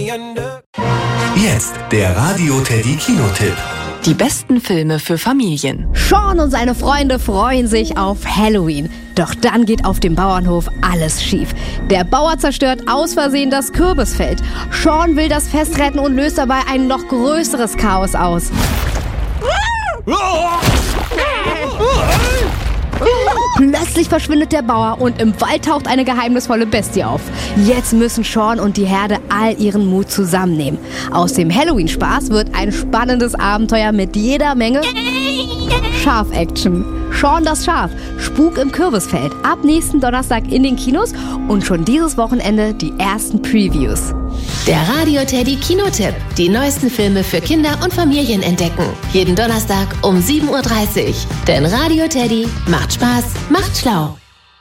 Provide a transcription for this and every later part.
Jetzt der Radio Teddy Kinotipp. Die besten Filme für Familien. Sean und seine Freunde freuen sich auf Halloween. Doch dann geht auf dem Bauernhof alles schief. Der Bauer zerstört aus Versehen das Kürbisfeld. Sean will das Fest retten und löst dabei ein noch größeres Chaos aus. Plötzlich verschwindet der Bauer und im Wald taucht eine geheimnisvolle Bestie auf. Jetzt müssen Sean und die Herde all ihren Mut zusammennehmen. Aus dem Halloween-Spaß wird ein spannendes Abenteuer mit jeder Menge Schaf-Action. Sean das Schaf, Spuk im Kürbisfeld. Ab nächsten Donnerstag in den Kinos und schon dieses Wochenende die ersten Previews. Der Radio Teddy Kinotipp. Die neuesten Filme für Kinder und Familien entdecken. Jeden Donnerstag um 7:30 Uhr. Denn Radio Teddy macht Spaß, macht schlau.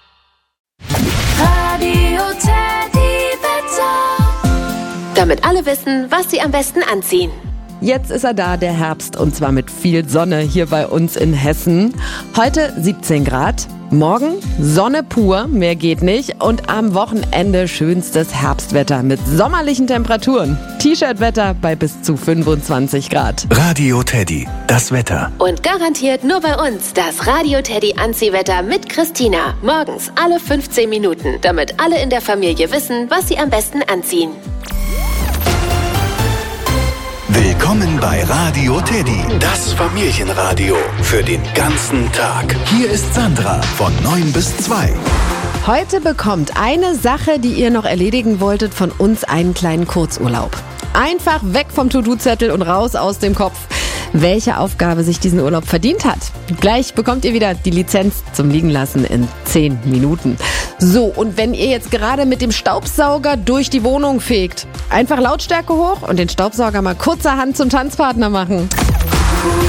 Radio Teddy Wetter. Damit alle wissen, was sie am besten anziehen. Jetzt ist er da, der Herbst, und zwar mit viel Sonne hier bei uns in Hessen. Heute 17 Grad, morgen Sonne pur, mehr geht nicht. Und am Wochenende schönstes Herbstwetter mit sommerlichen Temperaturen. T-Shirt-Wetter bei bis zu 25 Grad. Radio Teddy, das Wetter. Und garantiert nur bei uns das Radio Teddy Anziehwetter mit Christina. Morgens alle 15 Minuten, damit alle in der Familie wissen, was sie am besten anziehen. Willkommen bei Radio Teddy, das Familienradio für den ganzen Tag. Hier ist Sandra von 9 bis 2. Heute bekommt eine Sache, die ihr noch erledigen wolltet, von uns einen kleinen Kurzurlaub. Einfach weg vom To-Do-Zettel und raus aus dem Kopf. Welche Aufgabe sich diesen Urlaub verdient hat. Gleich bekommt ihr wieder die Lizenz zum Liegenlassen in 10 Minuten. So, und wenn ihr jetzt gerade mit dem Staubsauger durch die Wohnung fegt, einfach Lautstärke hoch und den Staubsauger mal kurzerhand zum Tanzpartner machen.